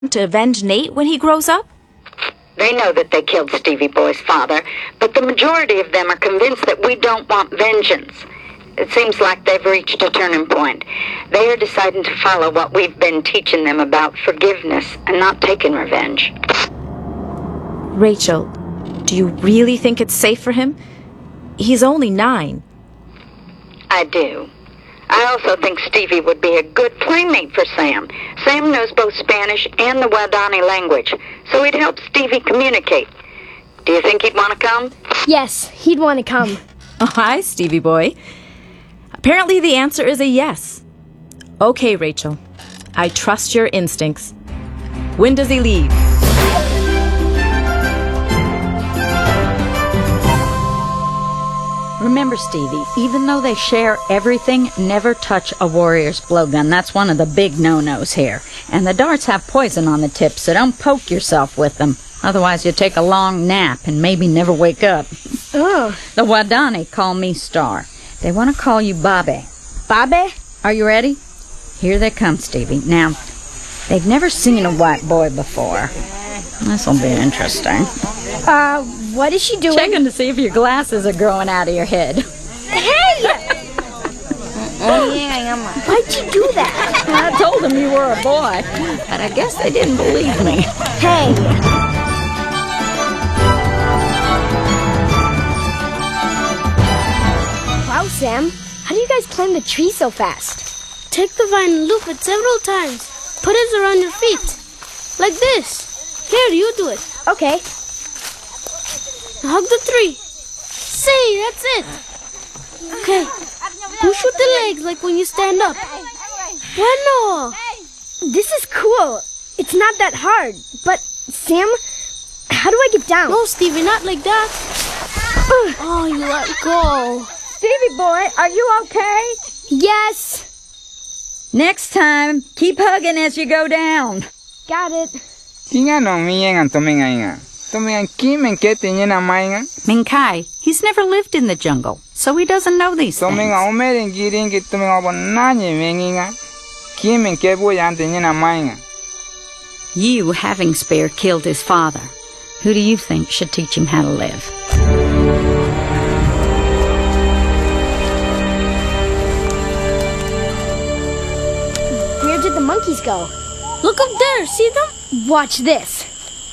to avenge Nate when he grows up? They know that they killed Stevie Boy's father, but the majority of them are convinced that we don't want vengeance. It seems like they've reached a turning point. They are deciding to follow what we've been teaching them about forgiveness and not taking revenge. Rachel, do you really think it's safe for him? He's only 9. I do. I also think Stevie would be a good playmate for Sam. Sam knows both Spanish and the Waodani language, so he'd help Stevie communicate. Do you think he'd want to come? Yes, he'd want to come. Oh, hi, Stevie Boy. Apparently the answer is a yes. Okay, Rachel. I trust your instincts. When does he leave? Remember, Stevie, even though they share everything, never touch a warrior's blowgun. That's one of the big no-nos here. And the darts have poison on the tips, so don't poke yourself with them. Otherwise, you'll take a long nap and maybe never wake up. Oh. The Waodani call me Star. They want to call you Babe. Babe? Are you ready? Here they come, Stevie. Now, they've never seen a white boy before. This'll be interesting. What is she doing? Checking to see if your glasses are growing out of your head. Hey! Why'd you do that? I told them you were a boy, but I guess they didn't believe me. Hey! Wow, Sam. How do you guys climb the tree so fast? Take the vine and loop it several times. Put it around your feet. Like this. Here, you do it. Okay. Now hug the tree. See, that's it. Okay. Push with the legs like when you stand up. Bueno. This is cool. It's not that hard. But, Sam, how do I get down? No, Stevie, not like that. Oh, you let go. Stevie boy, are you okay? Yes. Next time, keep hugging as you go down. Got it. Minkai, he's never lived in the jungle, so he doesn't know these things. You, having Spare, killed his father. Who do you think should teach him how to live? Where did the monkeys go? Look up there. See them? Watch this.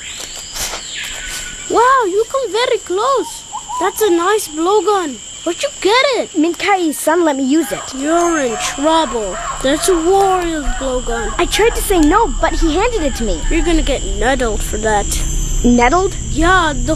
Wow, you come very close. That's a nice blowgun. Where'd you get it? Minkai's son let me use it. You're in trouble. That's a warrior's blowgun. I tried to say no, but he handed it to me. You're gonna get nettled for that. Nettled? Yeah, the